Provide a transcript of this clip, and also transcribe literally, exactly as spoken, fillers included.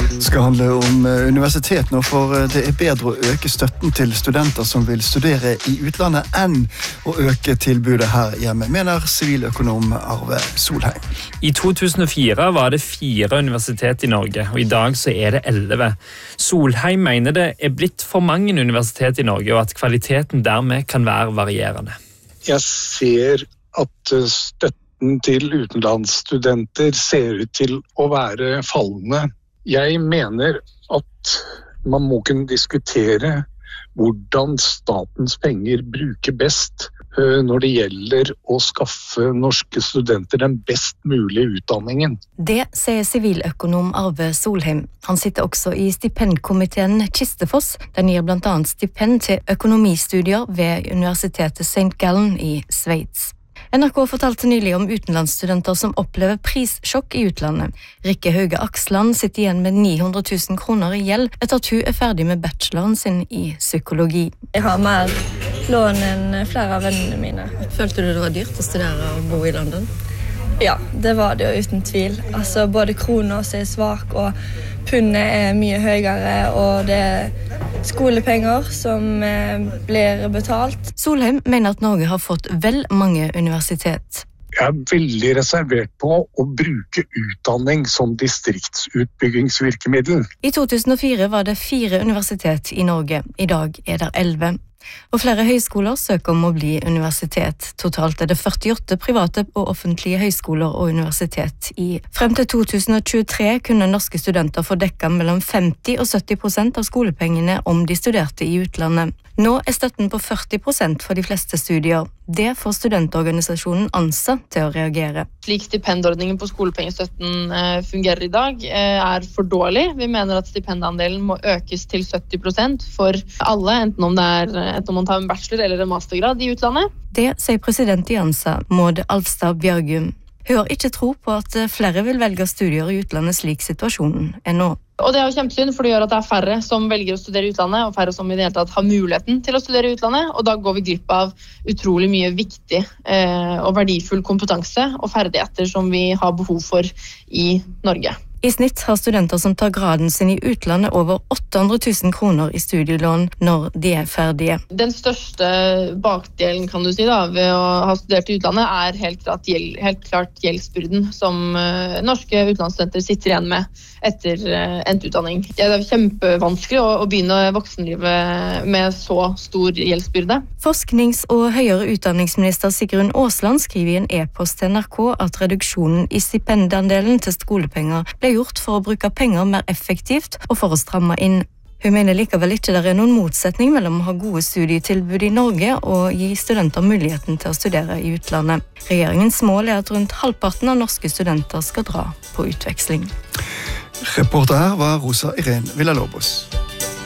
Det skal handle om universitet nå, for det er bedre å øke støtten til studenter som vil studere i utlandet enn å øke tilbudet her hjemme, mener siviløkonom Arve Solheim. I to tusen og fire var det fire universitet i Norge, og i dag så er det elleve. Solheim mener det er blitt for mange universitet i Norge, og at kvaliteten dermed kan være varierende. Jeg ser at støtten til utenlandsstudenter ser ut til å være fallende. Jeg mener at man må kunne diskutere hvordan statens penger bruker best når det gjelder å skaffe norske studenter den best mulige utdanningen. Det sier siviløkonom Arve Solheim. Han sitter også i stipendkomiteen Kistefoss. Den gir blant annet stipend til økonomistudier ved Universitetet Saint Gallen i Sveits. N R K fortalte nylig om utenlandsstudenter som opplever prissjokk i utlandet. Rikke Hauge Aksland sitter igjen med ni hundre tusen kroner i gjeld etter at hun er ferdig med bacheloren sin i psykologi. Jeg har mer lån enn flere av vennene mine. Følte du det var dyrt å studere og bo i London? Ja, det var det jo uten tvil. Altså, både kroner er svak, og pundet er mye høyere, og det er skolepenger som blir betalt. Solheim mener at Norge har fått vel mange universitet. Jeg er veldig reservert på å bruke utdanning som distriktsutbyggingsvirkemiddel. I to tusen og fire var det fire universitet i Norge. I dag er det elleve. Og flere høyskoler søker om å bli universitet. Totalt er det førtiåtte private og offentlige høyskoler og universitet i. Frem til to tusen og tjuetre kunne norske studenter få dekket mellom femti og sytti prosent av skolepengene om de studerte i utlandet. Nå er støtten på førti prosent for de fleste studier. Det får studentorganisasjonen ANSA til å reagere. Slik stipendordningen på skolepengestøtten fungerer i dag er for dårlig. Vi mener at stipendandelen må økes til sytti prosent for alle, enten om det er enten om man tar en bachelor eller en mastergrad i utlandet. Det sier president i ANSA, Maud Alstad Bjørgum. Hun har ikke tro på at flere vil velge studier i utlandet slik situasjonen er nå. Og det er jo kjempesynd, for det gjør at det er færre som velger å studere i utlandet, og færre som i det hele tatt har muligheten til å studere i utlandet, og da går vi glipp av utrolig mye viktig eh, og verdifull kompetanse og ferdigheter som vi har behov for i Norge. I snitt har studenter som tar graden sin i utlandet over åtte hundre tusen kroner i studielån når de er ferdige. Den største bakdelen, kan du si, da, ved å ha studert i utlandet er helt klart, gjeld, helt klart gjeldsbyrden som uh, norske utenlandsstudenter sitter igjen med etter uh, endt utdanning. Ja, det er kjempevanskelig å, å begynne voksenlivet med så stor gjeldsbyrde. Forsknings- og høyere utdanningsminister Sigrun Aasland skriver i en e-post til N R K at reduksjonen i stipendandelen til skolepenger ble gjort for å bruke penger mer effektivt og for å stramme inn. Hun mener likevel ikke det er noen motsetning mellom å ha gode studietilbud i Norge og gi studenter muligheten til å studere i utlandet. Regjeringens mål er at rundt halvparten av norske studenter skal dra på utveksling. Reporter her var Rosa Irene Villalobos.